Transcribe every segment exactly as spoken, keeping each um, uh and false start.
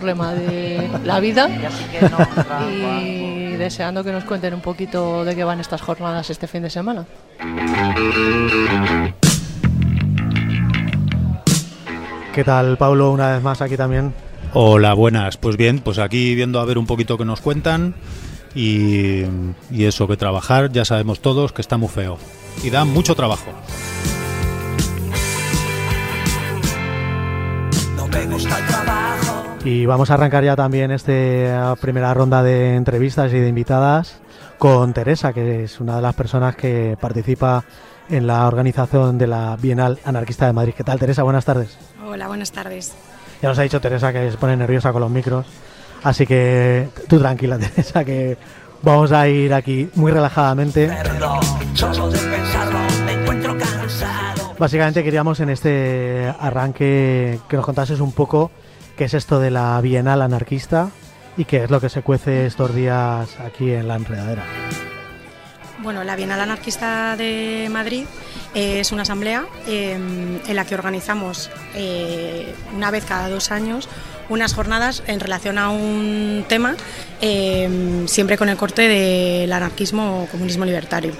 problema de la vida y deseando que nos cuenten un poquito de qué van estas jornadas este fin de semana. ¿Qué tal, Pablo? Una vez más aquí también. Hola, buenas. Pues bien, pues aquí viendo a ver un poquito qué nos cuentan y, y eso, que trabajar ya sabemos todos que está muy feo y da mucho trabajo. No me gusta el trabajo. Y vamos a arrancar ya también esta primera ronda de entrevistas y de invitadas con Teresa, que es una de las personas que participa en la organización de la Bienal Anarquista de Madrid. ¿Qué tal, Teresa? Buenas tardes. Hola, buenas tardes. Ya nos ha dicho Teresa que se pone nerviosa con los micros, así que tú tranquila, Teresa, que vamos a ir aquí muy relajadamente. Básicamente queríamos en este arranque que nos contases un poco qué es esto de la Bienal Anarquista y qué es lo que se cuece estos días aquí en La Enredadera. Bueno, la Bienal Anarquista de Madrid es una asamblea eh, en la que organizamos eh, una vez cada dos años unas jornadas en relación a un tema, eh, siempre con el corte del anarquismo o comunismo libertario.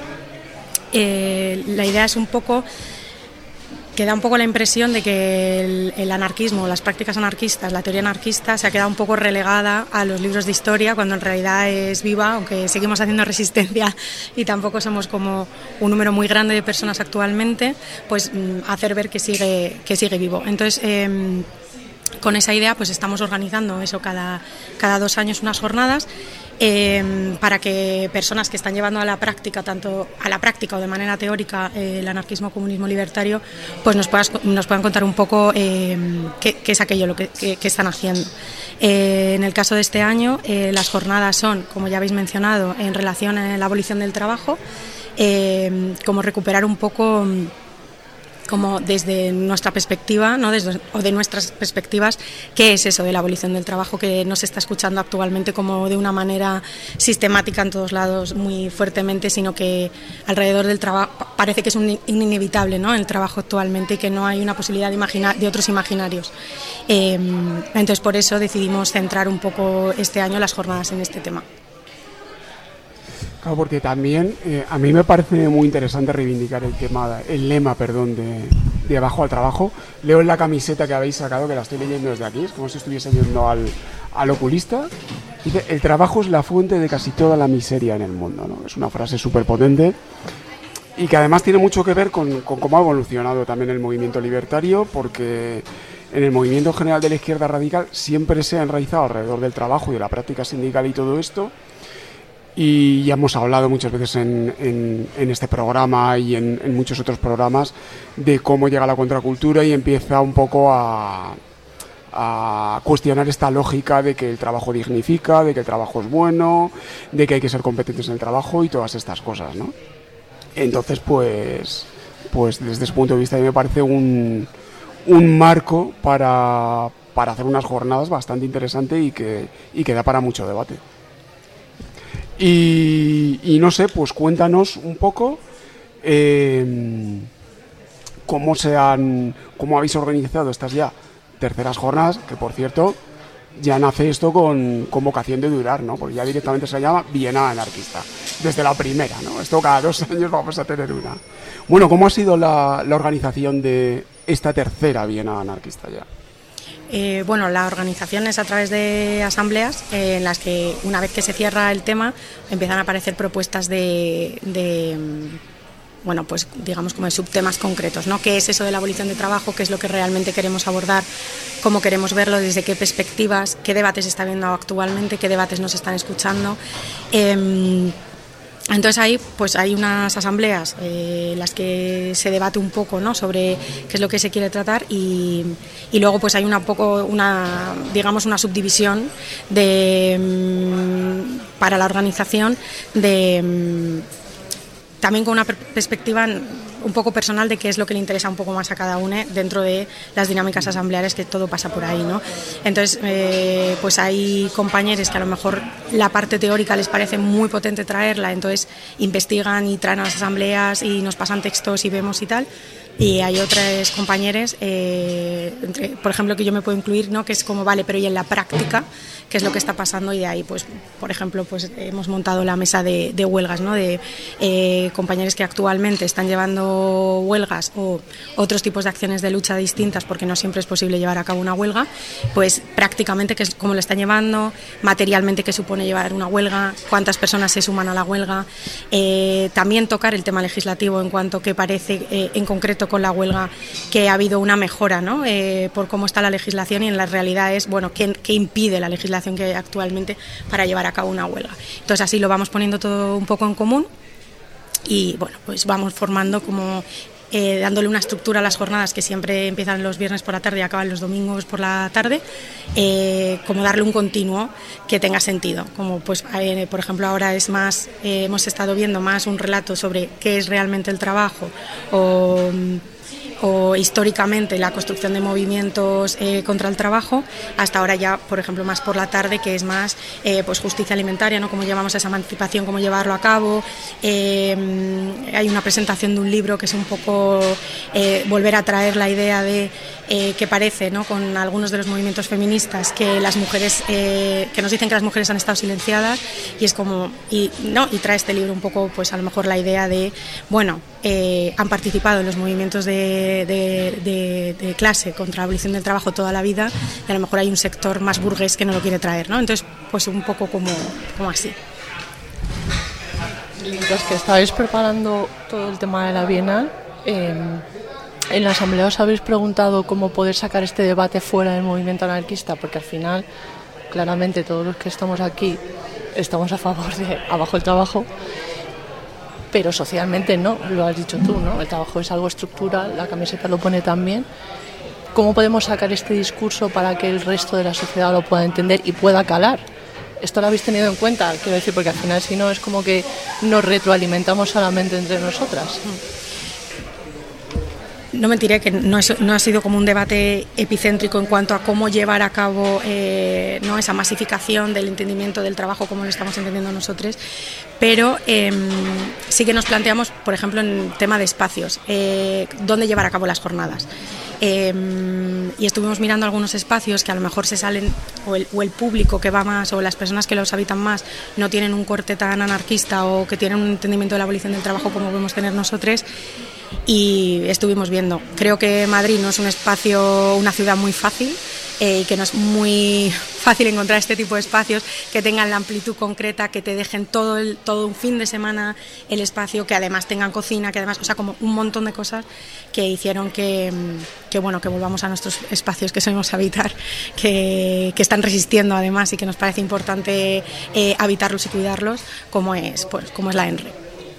Eh, la idea es un poco que da un poco la impresión de que el, el anarquismo, las prácticas anarquistas, la teoría anarquista se ha quedado un poco relegada a los libros de historia, cuando en realidad es viva, aunque seguimos haciendo resistencia y tampoco somos como un número muy grande de personas actualmente, pues hacer ver que sigue, que sigue vivo. Entonces, eh, con esa idea pues estamos organizando eso cada, cada dos años unas jornadas eh, para que personas que están llevando a la práctica, tanto a la práctica o de manera teórica, eh, el anarquismo comunismo libertario, pues nos, puedas, nos puedan contar un poco eh, qué, qué es aquello lo que, que, que están haciendo. Eh, en el caso de este año, eh, las jornadas son, como ya habéis mencionado, en relación a la abolición del trabajo, eh, como recuperar un poco, como desde nuestra perspectiva, ¿no? desde, o de nuestras perspectivas, qué es eso de la abolición del trabajo, que no se está escuchando actualmente como de una manera sistemática en todos lados muy fuertemente, sino que alrededor del trabajo parece que es un inevitable, ¿no? el trabajo actualmente, y que no hay una posibilidad de, imaginar, de otros imaginarios. Eh, entonces por eso decidimos centrar un poco este año las jornadas en este tema. Claro, porque también eh, a mí me parece muy interesante reivindicar el tema, el lema, perdón, de, de abajo al trabajo. Leo en la camiseta que habéis sacado, que la estoy leyendo desde aquí, es como si estuviese viendo al, al oculista. Dice, el trabajo es la fuente de casi toda la miseria en el mundo, ¿no? Es una frase súper potente y que además tiene mucho que ver con, con cómo ha evolucionado también el movimiento libertario, porque en el movimiento general de la izquierda radical siempre se ha enraizado alrededor del trabajo y de la práctica sindical y todo esto. Y ya hemos hablado muchas veces en, en, en este programa y en, en muchos otros programas de cómo llega la contracultura y empieza un poco a, a cuestionar esta lógica de que el trabajo dignifica, de que el trabajo es bueno, de que hay que ser competentes en el trabajo y todas estas cosas, ¿no? Entonces, pues, pues desde ese punto de vista a mí me parece un, un marco para, para hacer unas jornadas bastante interesante y que, y que da para mucho debate. Y, y no sé, pues cuéntanos un poco eh, cómo se han, cómo habéis organizado estas ya terceras jornadas, que por cierto ya nace esto con, con vocación de durar, ¿no? Porque ya directamente se llama Bienal Anarquista, desde la primera, ¿no? Esto cada dos años vamos a tener una. Bueno, ¿cómo ha sido la, la organización de esta tercera Bienal Anarquista ya? Eh, bueno, la organización es a través de asambleas eh, en las que una vez que se cierra el tema empiezan a aparecer propuestas de, de bueno, pues digamos como de subtemas concretos, ¿no? ¿Qué es eso de la abolición de trabajo? ¿Qué es lo que realmente queremos abordar? ¿Cómo queremos verlo? ¿Desde qué perspectivas? ¿Qué debates se está viendo actualmente? ¿Qué debates nos están escuchando? Eh, Entonces ahí pues hay unas asambleas en eh, las que se debate un poco, ¿no? sobre qué es lo que se quiere tratar y, y luego pues hay una poco una digamos una subdivisión de mmm, para la organización de mmm, también con una per- perspectiva un poco personal de qué es lo que le interesa un poco más a cada uno dentro de las dinámicas asamblearias, que todo pasa por ahí, ¿no? Entonces, eh, pues hay compañeros que a lo mejor la parte teórica les parece muy potente traerla, entonces investigan y traen a las asambleas y nos pasan textos y vemos y tal. Y hay otros compañeros, eh, entre, por ejemplo, que yo me puedo incluir, ¿no? Que es como, vale, pero y en la práctica, ¿qué es lo que está pasando? Y de ahí, pues, por ejemplo, pues hemos montado la mesa de, de huelgas, ¿no? De eh, compañeros que actualmente están llevando huelgas o otros tipos de acciones de lucha distintas, porque no siempre es posible llevar a cabo una huelga, pues prácticamente qué es, cómo lo están llevando, materialmente qué supone llevar una huelga, cuántas personas se suman a la huelga, eh, también tocar el tema legislativo en cuanto que parece, eh, en concreto con la huelga, que ha habido una mejora, ¿no? Eh, por cómo está la legislación, y en la realidad es, bueno, ¿qué, qué impide la legislación que hay actualmente para llevar a cabo una huelga? Entonces así lo vamos poniendo todo un poco en común y bueno, pues vamos formando como eh, dándole una estructura a las jornadas que siempre empiezan los viernes por la tarde y acaban los domingos por la tarde, eh, como darle un continuo que tenga sentido, como pues eh, por ejemplo ahora es más, eh, hemos estado viendo más un relato sobre qué es realmente el trabajo o o históricamente la construcción de movimientos eh, contra el trabajo, hasta ahora ya, por ejemplo, más por la tarde, que es más eh, pues justicia alimentaria, ¿no? Cómo llevamos esa emancipación, cómo llevarlo a cabo. Eh, hay una presentación de un libro que es un poco eh, volver a traer la idea de eh, que parece, ¿no? Con algunos de los movimientos feministas, que las mujeres, eh, que nos dicen que las mujeres han estado silenciadas, y es como, y, ¿no? Y trae este libro un poco, pues a lo mejor la idea de, bueno, eh, han participado en los movimientos de De, de, de clase contra la abolición del trabajo toda la vida, y a lo mejor hay un sector más burgués que no lo quiere traer, ¿no? Entonces, pues un poco como, como así. Los que estáis preparando todo el tema de la Bienal, eh, en la asamblea os habéis preguntado cómo poder sacar este debate fuera del movimiento anarquista, porque al final, claramente todos los que estamos aquí estamos a favor de abajo el trabajo, pero socialmente no, lo has dicho tú, ¿no? El trabajo es algo estructural, la camiseta lo pone también. ¿Cómo podemos sacar este discurso para que el resto de la sociedad lo pueda entender y pueda calar? ¿Esto lo habéis tenido en cuenta? Quiero decir, porque al final si no es como que nos retroalimentamos solamente entre nosotras. No mentiré que no, es, no ha sido como un debate epicéntrico en cuanto a cómo llevar a cabo eh, ¿no? esa masificación del entendimiento del trabajo como lo estamos entendiendo nosotros, pero eh, sí que nos planteamos, por ejemplo, en el tema de espacios, eh, dónde llevar a cabo las jornadas. Eh, y estuvimos mirando algunos espacios que a lo mejor se salen, o el, o el público que va más, o las personas que los habitan más, no tienen un corte tan anarquista o que tienen un entendimiento de la abolición del trabajo como podemos tener nosotros. Y estuvimos viendo, creo que Madrid no es un espacio, una ciudad muy fácil, eh, y que no es muy fácil encontrar este tipo de espacios que tengan la amplitud concreta, que te dejen todo el, todo un fin de semana el espacio, que además tengan cocina, que además, o sea, como un montón de cosas que hicieron que, que bueno, que volvamos a nuestros espacios que sabemos habitar, que, que están resistiendo además y que nos parece importante eh, habitarlos y cuidarlos, como es, pues, como es la ENRE.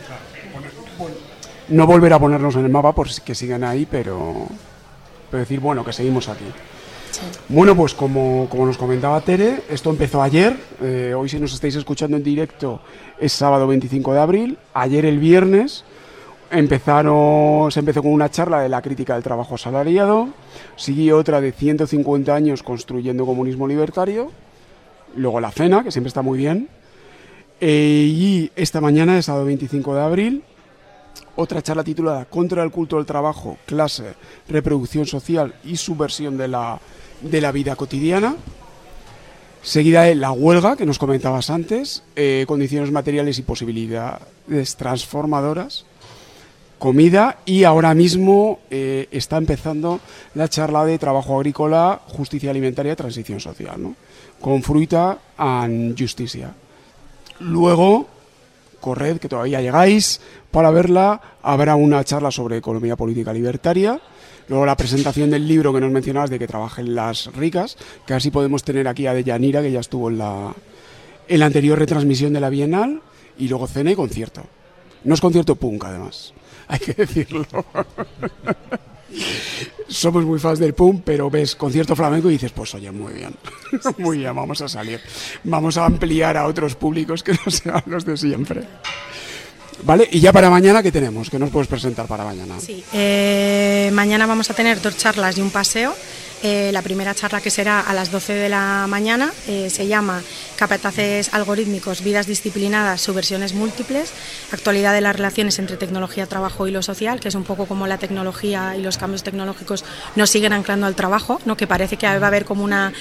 No volver a ponernos en el mapa por que sigan ahí, pero, pero decir, bueno, que seguimos aquí. Sí. Bueno, pues como, como nos comentaba Tere, esto empezó ayer, eh, hoy si nos estáis escuchando en directo es sábado veinticinco de abril, ayer el viernes empezaron, se empezó con una charla de la crítica del trabajo asalariado, siguió otra de ciento cincuenta años construyendo comunismo libertario, luego la cena, que siempre está muy bien, eh, y esta mañana, el sábado veinticinco de abril, otra charla titulada Contra el culto del trabajo, clase, reproducción social y subversión de la, de la vida cotidiana. Seguida de la huelga, que nos comentabas antes, eh, condiciones materiales y posibilidades transformadoras, comida, y ahora mismo eh, está empezando la charla de trabajo agrícola, justicia alimentaria y transición social, ¿no? Con Fruita and Justicia. Luego, corred, que todavía llegáis para verla, habrá una charla sobre economía política libertaria, luego la presentación del libro que nos mencionabas de que trabajen las ricas, que así podemos tener aquí a Deyanira, que ya estuvo en la, en la anterior retransmisión de la Bienal, y luego cena y concierto. No es concierto punk, además, hay que decirlo. Somos muy fans del punk, pero ves concierto flamenco y dices, pues oye, muy bien, muy bien, vamos a salir, vamos a ampliar a otros públicos que no sean los de siempre. Vale, y ya para mañana, ¿qué tenemos? ¿Qué nos puedes presentar para mañana? Sí, eh, mañana vamos a tener dos charlas y un paseo. Eh, la primera charla, que será a las doce de la mañana, eh, se llama capataces algorítmicos, vidas disciplinadas, subversiones múltiples, actualidad de las relaciones entre tecnología, trabajo y lo social, que es un poco como la tecnología y los cambios tecnológicos nos siguen anclando al trabajo, ¿no? Que parece que va a haber como una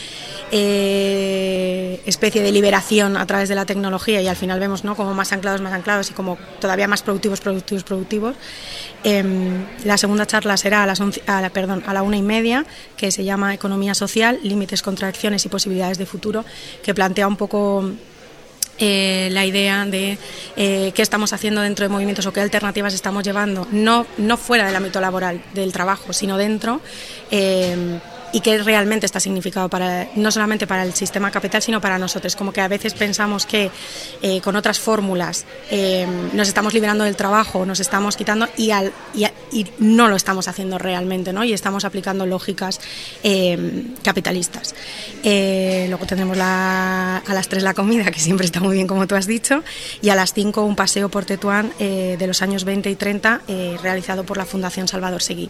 eh, especie de liberación a través de la tecnología y al final vemos, ¿no? Como más anclados, más anclados y como todavía más productivos, productivos, productivos. Eh, la segunda charla será a las once, a la, perdón, a la una y media, que se llama Economía Social, Límites, Contradicciones y Posibilidades de Futuro, que plantea un poco eh, la idea de eh, qué estamos haciendo dentro de movimientos o qué alternativas estamos llevando, no, no fuera del ámbito laboral del trabajo, sino dentro, eh, y qué realmente está significado para, no solamente para el sistema capital, sino para nosotros. Como que a veces pensamos que eh, con otras fórmulas eh, nos estamos liberando del trabajo, nos estamos quitando y, al, y, y no lo estamos haciendo realmente, ¿no? Y estamos aplicando lógicas eh, capitalistas. Eh, luego tendremos la, a las tres la comida, que siempre está muy bien, como tú has dicho, y a las cinco un paseo por Tetuán eh, de los años veinte y treinta eh, realizado por la Fundación Salvador Seguí.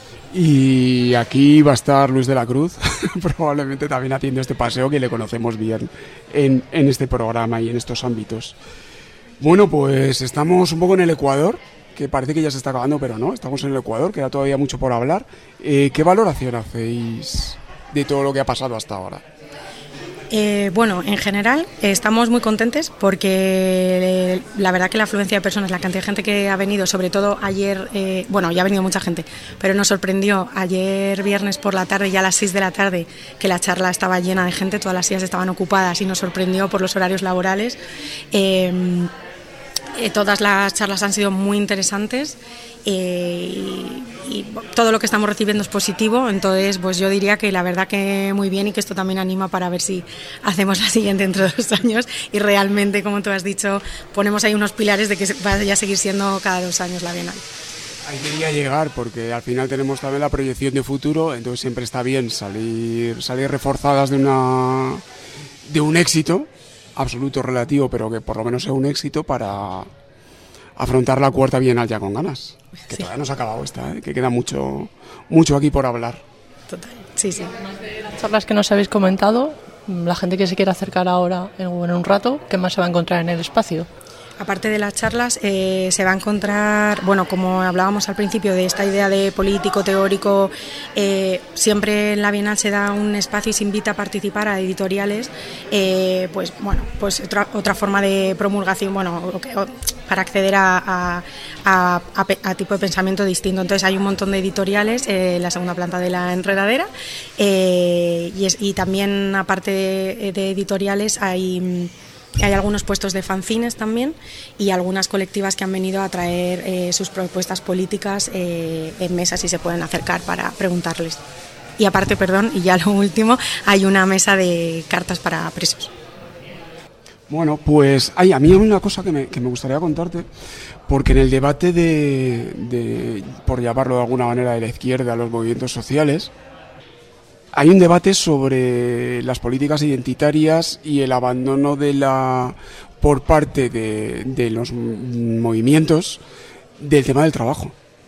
Y aquí va a estar Luis de la Cruz, probablemente también haciendo este paseo, que le conocemos bien en, en este programa y en estos ámbitos. Bueno, pues estamos un poco en el Ecuador, que parece que ya se está acabando, pero no, estamos en el Ecuador, queda todavía mucho por hablar. Eh, ¿Qué valoración hacéis de todo lo que ha pasado hasta ahora? Eh, bueno, en general eh, estamos muy contentes porque eh, la verdad que la afluencia de personas, la cantidad de gente que ha venido, sobre todo ayer, eh, bueno, ya ha venido mucha gente, pero nos sorprendió ayer viernes por la tarde, ya a las seis de la tarde, que la charla estaba llena de gente, todas las sillas estaban ocupadas y nos sorprendió por los horarios laborales. Eh, eh, todas las charlas han sido muy interesantes. Eh, y, y todo lo que estamos recibiendo es positivo, entonces pues yo diría que la verdad que muy bien y que esto también anima para ver si hacemos la siguiente dentro de dos años y realmente, como tú has dicho, ponemos ahí unos pilares de que vaya a seguir siendo cada dos años la Bienal. Ahí quería llegar porque al final tenemos también la proyección de futuro, entonces siempre está bien salir, salir reforzadas de, una, de un éxito absoluto, relativo, pero que por lo menos sea un éxito para afrontar la cuarta Bienal ya con ganas. Que sí. Todavía no se ha acabado esta, ¿eh? Que queda mucho, mucho aquí por hablar. Total, sí, sí. Las charlas que nos habéis comentado, la gente que se quiera acercar ahora en un rato, ¿qué más se va a encontrar en el espacio? Aparte de las charlas, eh, se va a encontrar, bueno, como hablábamos al principio de esta idea de político, teórico, eh, siempre en la Bienal se da un espacio y se invita a participar a editoriales, eh, pues bueno, pues otra, otra forma de promulgación, bueno, para acceder a, a, a, a, a tipo de pensamiento distinto. Entonces hay un montón de editoriales eh, en la segunda planta de la Enredadera eh, y, es, y también aparte de, de editoriales hay... Hay algunos puestos de fanzines también y algunas colectivas que han venido a traer eh, sus propuestas políticas eh, en mesas y se pueden acercar para preguntarles. Y aparte, perdón, y ya lo último, hay una mesa de cartas para presos. Bueno, pues hay a mí hay una cosa que me, que me gustaría contarte, porque en el debate de, de, por llamarlo de alguna manera, de la izquierda, los movimientos sociales, hay un debate sobre las políticas identitarias y el abandono de la por parte de, de los movimientos del tema del trabajo.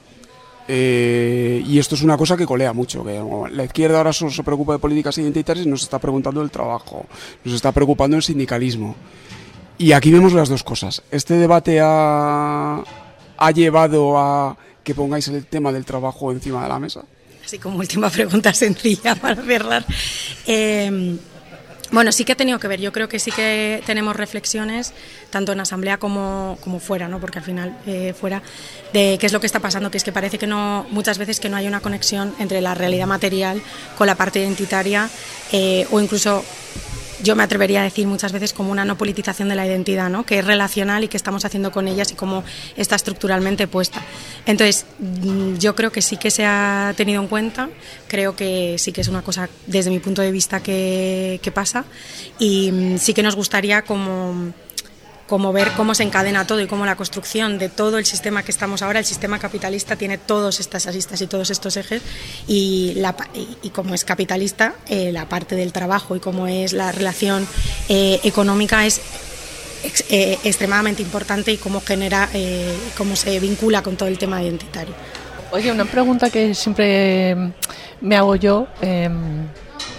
Eh, y esto es una cosa que colea mucho, que la izquierda ahora solo se preocupa de políticas identitarias y nos está preguntando del trabajo, nos está preocupando el sindicalismo. Y aquí vemos las dos cosas. Este debate ha, ha llevado a que pongáis el tema del trabajo encima de la mesa. Así como última pregunta sencilla para cerrar. Eh, bueno, sí que ha tenido que ver. Yo creo que sí que tenemos reflexiones, tanto en asamblea como, como fuera, ¿no? Porque al final, eh, fuera, de qué es lo que está pasando, que es que parece que no, muchas veces que no hay una conexión entre la realidad material con la parte identitaria, eh, o incluso... yo me atrevería a decir muchas veces como una no politización de la identidad, ¿no? Que es relacional y que estamos haciendo con ellas y cómo está estructuralmente puesta. Entonces, yo creo que sí que se ha tenido en cuenta, creo que sí que es una cosa desde mi punto de vista que, que pasa y sí que nos gustaría como... como ver cómo se encadena todo y cómo la construcción de todo el sistema que estamos ahora, el sistema capitalista, tiene todas estas aristas y todos estos ejes y, la, y, y como es capitalista, eh, la parte del trabajo y cómo es la relación eh, económica es ex, eh, extremadamente importante y cómo genera, eh, cómo se vincula con todo el tema identitario. Oye, una pregunta que siempre me hago yo, eh,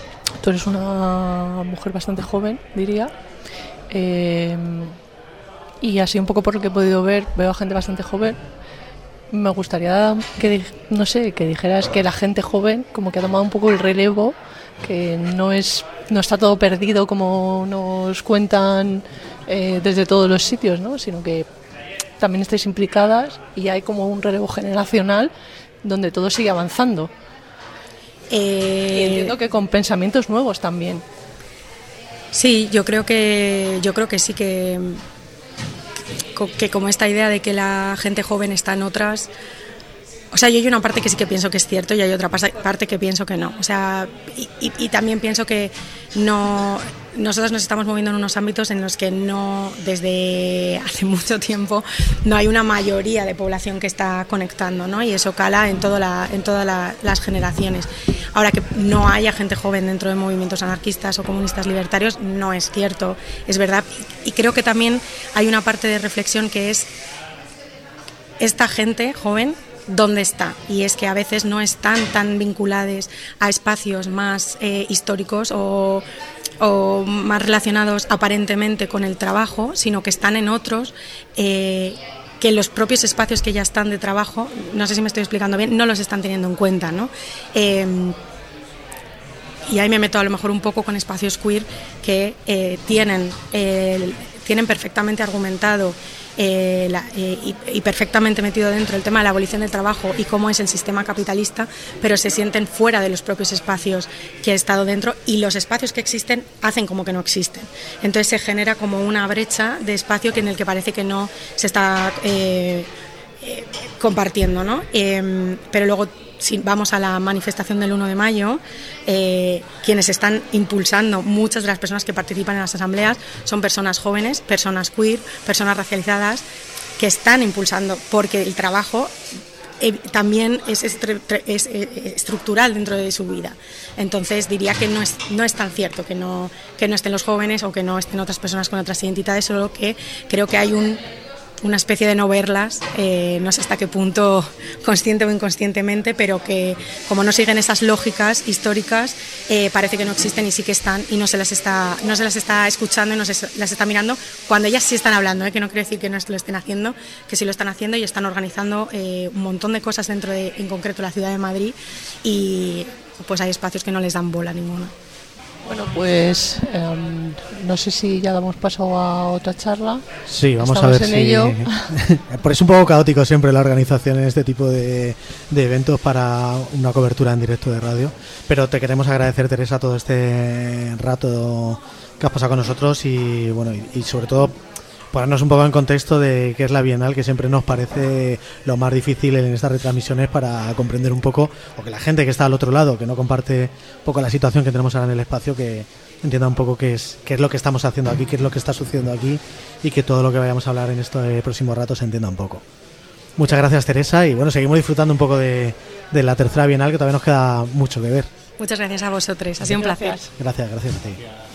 tú eres una mujer bastante joven, diría. Eh, y así un poco por lo que he podido ver, veo a gente bastante joven. Me gustaría que, no sé, que dijeras que la gente joven como que ha tomado un poco el relevo, que no es no está todo perdido como nos cuentan eh, desde todos los sitios, ¿no? Sino que también estáis implicadas y hay como un relevo generacional donde todo sigue avanzando. Eh... Y entiendo que con pensamientos nuevos también. Sí, yo creo que yo creo que sí que que como esta idea de que la gente joven está en otras, o sea, yo hay una parte que sí que pienso que es cierto y hay otra parte que pienso que no, o sea, y, y, y también pienso que no, nosotros nos estamos moviendo en unos ámbitos en los que no, desde hace mucho tiempo, no hay una mayoría de población que está conectando, ¿no? Y eso cala en, todo la, en todas la, las generaciones. Ahora, que no haya gente joven dentro de movimientos anarquistas o comunistas libertarios no es cierto, es verdad, y creo que también hay una parte de reflexión que es esta gente joven dónde está, y es que a veces no están tan vinculadas a espacios más eh, históricos o, o más relacionados aparentemente con el trabajo, sino que están en otros eh, que los propios espacios que ya están de trabajo, no sé si me estoy explicando bien, no los están teniendo en cuenta, ¿no? Eh, y ahí me meto a lo mejor un poco con espacios queer que eh, tienen, eh, tienen perfectamente argumentado Eh, la, eh, y, y perfectamente metido dentro el tema de la abolición del trabajo y cómo es el sistema capitalista, pero se sienten fuera de los propios espacios que ha estado dentro, y los espacios que existen hacen como que no existen. Entonces se genera como una brecha de espacio que en el que parece que no se está eh, eh, compartiendo, ¿no? Eh, pero luego, si vamos a la manifestación del uno de mayo, eh, quienes están impulsando, muchas de las personas que participan en las asambleas son personas jóvenes, personas queer, personas racializadas, que están impulsando, porque el trabajo eh, también es, estre, es eh, estructural dentro de su vida. Entonces diría que no es, no es tan cierto que no, que no estén los jóvenes o que no estén otras personas con otras identidades, solo que creo que hay un una especie de no verlas, eh, no sé hasta qué punto consciente o inconscientemente, pero que como no siguen esas lógicas históricas, eh, parece que no existen y sí que están, y no se las está, no se las está escuchando y no se las está mirando, cuando ellas sí están hablando, eh, que no quiere decir que no lo estén haciendo, que sí lo están haciendo y están organizando eh, un montón de cosas dentro de, en concreto, la ciudad de Madrid, y pues hay espacios que no les dan bola ninguna. Bueno, pues eh, no sé si ya damos paso a otra charla. Sí, vamos Estamos a ver en si... ello. Por eso es un poco caótico siempre la organización en este tipo de, de eventos para una cobertura en directo de radio. Pero te queremos agradecer, Teresa, todo este rato que has pasado con nosotros y, bueno, y, y sobre todo ponernos un poco en contexto de qué es la Bienal, que siempre nos parece lo más difícil en estas retransmisiones para comprender un poco, o que la gente que está al otro lado, que no comparte un poco la situación que tenemos ahora en el espacio, que entienda un poco qué es, qué es lo que estamos haciendo aquí, qué es lo que está sucediendo aquí, y que todo lo que vayamos a hablar en este próximo rato se entienda un poco. Muchas gracias, Teresa, y bueno, seguimos disfrutando un poco de, de la tercera Bienal, que todavía nos queda mucho que ver. Muchas gracias a vosotros, ha sido un placer. Gracias, gracias a ti.